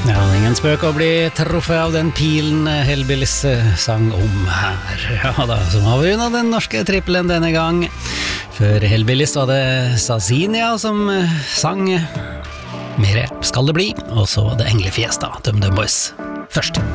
Ja, ingen spøk å bli truffet av den pilen Hellbillies sang om her. Ja da, så har vi unna den norske trippelen denne gang. Før Hellbillies var det Sazinia som sang Mere skal det bli, og så var det Englefiesta, DumDum Boys først.